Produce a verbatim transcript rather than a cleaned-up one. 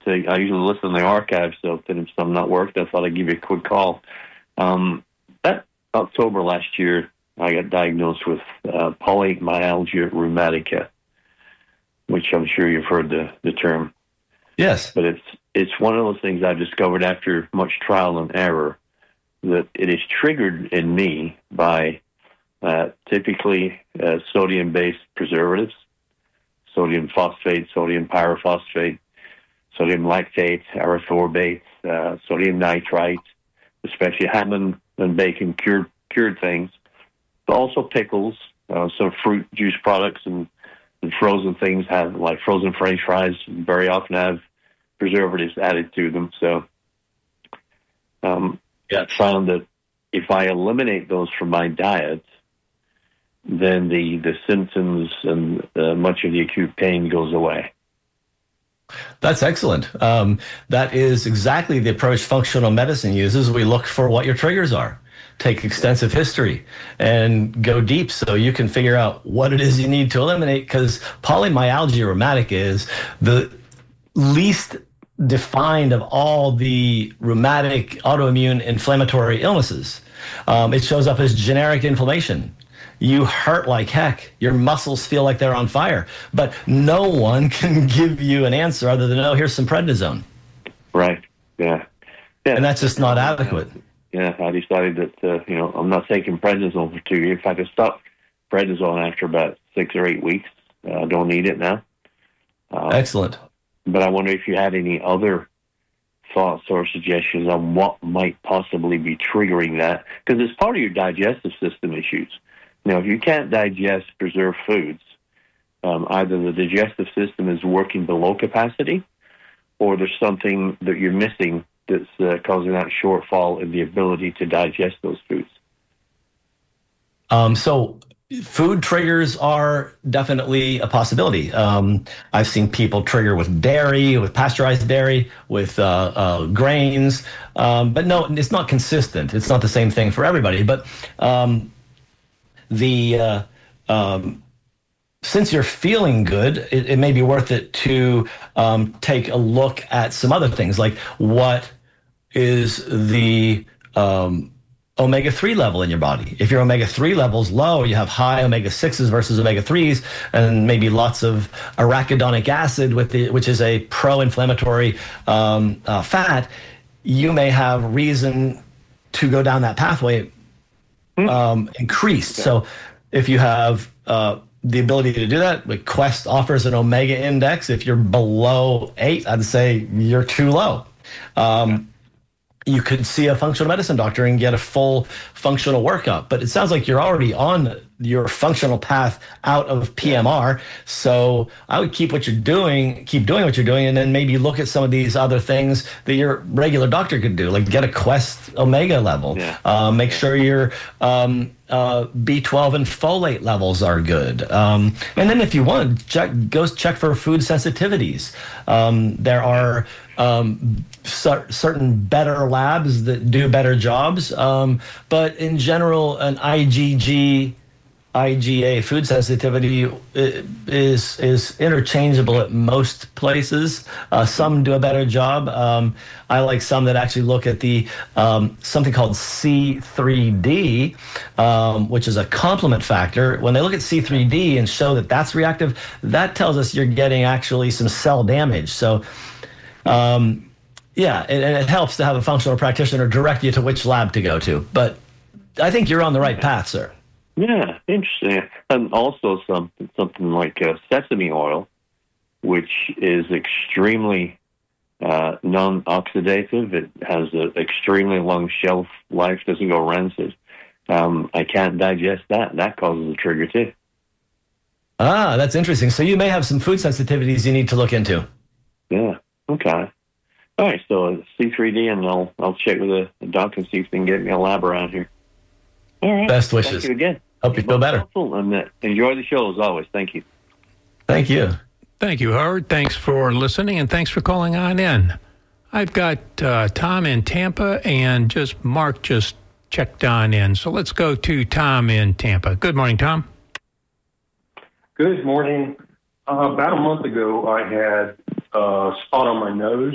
uh, I usually listen to the archives, so if I'm not working, I thought I'd give you a quick call. Um, that October last year, I got diagnosed with uh, polymyalgia rheumatica, which I'm sure you've heard the, the term. Yes. But it's it's one of those things I've discovered after much trial and error, that it is triggered in me by uh, typically uh, sodium-based preservatives, sodium phosphate, sodium pyrophosphate, sodium lactate, erythorbate, uh, sodium nitrite, especially ham and, and bacon cured cured things, but also pickles, uh, some fruit juice products, and, and frozen things have, like frozen French fries, very often have preservatives added to them. So um, yeah. I found that if I eliminate those from my diet, then the, the symptoms and uh, much of the acute pain goes away. That's excellent. Um, that is exactly the approach functional medicine uses. We look for what your triggers are, take extensive history, and go deep so you can figure out what it is you need to eliminate, because polymyalgia rheumatica is the least defined of all the rheumatic autoimmune inflammatory illnesses. Um, it shows up as generic inflammation. You hurt like heck. Your muscles feel like they're on fire. But no one can give you an answer other than, oh, here's some prednisone. Right. Yeah. yeah. And that's just not adequate. Yeah, I decided that, uh, you know, I'm not taking prednisone for two years. In fact, I stopped prednisone after about six or eight weeks. I uh, don't need it now. Uh, Excellent. But I wonder if you had any other thoughts or suggestions on what might possibly be triggering that, because it's part of your digestive system issues. Now, if you can't digest preserved foods, um, either the digestive system is working below capacity, or there's something that you're missing that's uh, causing that shortfall in the ability to digest those foods. Um, so food triggers are definitely a possibility. Um, I've seen people trigger with dairy, with pasteurized dairy, with uh, uh, grains, um, but no, it's not consistent. It's not the same thing for everybody. But um, the uh, um, since you're feeling good, it, it may be worth it to um, take a look at some other things, like what is the um, omega three level in your body. If your omega three level's low, you have high omega sixes versus omega threes, and maybe lots of arachidonic acid, with the, which is a pro-inflammatory um, uh, fat, you may have reason to go down that pathway um, increased. So if you have uh, the ability to do that, like Quest offers an omega index. If you're below eight, I'd say you're too low. Um, You could see a functional medicine doctor and get a full functional workup. But it sounds like you're already on your functional path out of P M R. So I would keep what you're doing, keep doing what you're doing, and then maybe look at some of these other things that your regular doctor could do, like get a Quest Omega level. Yeah. Uh, make sure your um, uh, B twelve and folate levels are good. Um, and then if you want, check, go check for food sensitivities. Um, there are um, cer- certain better labs that do better jobs. Um, but in general, an I G G, I G A food sensitivity is is interchangeable at most places. Uh, some do a better job. Um, I like some that actually look at the um, something called C three D, um, which is a complement factor. When they look at C three D and show that that's reactive, that tells us you're getting actually some cell damage. So, um, yeah, and it, it helps to have a functional practitioner direct you to which lab to go to. But I think you're on the right path, sir. Yeah, interesting. And also something something like uh, sesame oil, which is extremely uh, non-oxidative. It has an extremely long shelf life, doesn't go rancid. Um, I can't digest that. That causes a trigger too. Ah, that's interesting. So you may have some food sensitivities you need to look into. Yeah, okay. All right, so C three D, and I'll, I'll check with the, the doctor and see if they can get me a lab around here. All right. Best wishes. Thank you again. Hope you feel better. And uh, enjoy the show as always. Thank you. Thank you. Thank you, Howard. Thanks for listening, and thanks for calling on in. I've got uh, Tom in Tampa, and just Mark just checked on in. So let's go to Tom in Tampa. Good morning, Tom. Good morning. Uh, about a month ago, I had a spot on my nose.